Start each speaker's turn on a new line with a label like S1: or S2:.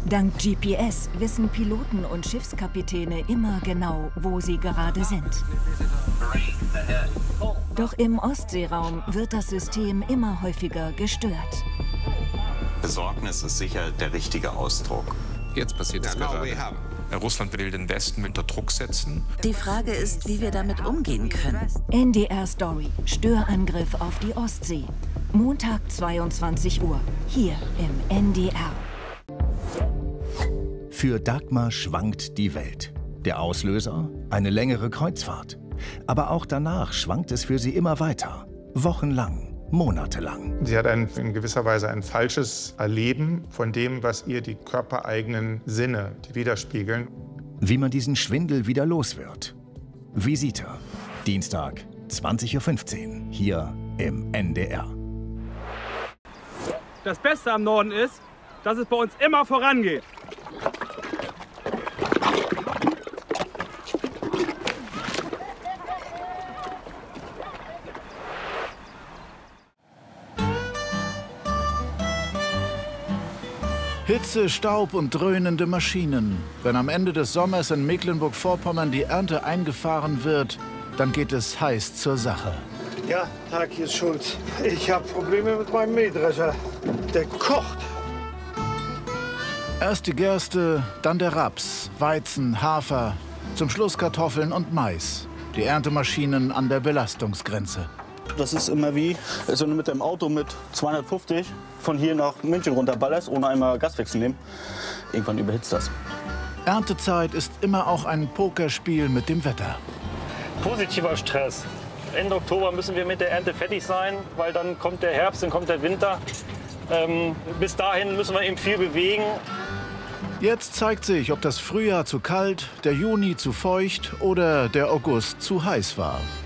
S1: Dank GPS wissen Piloten und Schiffskapitäne immer genau, wo sie gerade sind. Doch im Ostseeraum wird das System immer häufiger gestört.
S2: Besorgnis ist sicher der richtige Ausdruck.
S3: Jetzt passiert es gerade. Russland will den Westen unter Druck setzen.
S4: Die Frage ist, wie wir damit umgehen können.
S1: NDR Story. Störangriff auf die Ostsee. Montag 22 Uhr. Hier im NDR.
S5: Für Dagmar schwankt die Welt. Der Auslöser? Eine längere Kreuzfahrt. Aber auch danach schwankt es für sie immer weiter. Wochenlang. Monatelang.
S6: Sie hat in gewisser Weise ein falsches Erleben von dem, was ihr die körpereigenen Sinne widerspiegeln.
S5: Wie man diesen Schwindel wieder los wird. Visite. Dienstag, 20:15 Uhr, hier im NDR.
S7: Das Beste am Norden ist, dass es bei uns immer vorangeht.
S8: Hitze, Staub und dröhnende Maschinen. Wenn am Ende des Sommers in Mecklenburg-Vorpommern die Ernte eingefahren wird, dann geht es heiß zur Sache.
S9: Ja, Tag, hier ist Schulz. Ich habe Probleme mit meinem Mähdrescher. Der kocht.
S8: Erst die Gerste, dann der Raps, Weizen, Hafer, zum Schluss Kartoffeln und Mais. Die Erntemaschinen an der Belastungsgrenze.
S10: Das ist immer wie, wenn du mit dem Auto mit 250 von hier nach München runterballerst, ohne einmal Gaswechsel nehmen. Irgendwann überhitzt das.
S8: Erntezeit ist immer auch ein Pokerspiel mit dem Wetter.
S11: Positiver Stress. Ende Oktober müssen wir mit der Ernte fertig sein, weil dann kommt der Herbst, dann kommt der Winter. Bis dahin müssen wir eben viel bewegen.
S8: Jetzt zeigt sich, ob das Frühjahr zu kalt, der Juni zu feucht oder der August zu heiß war.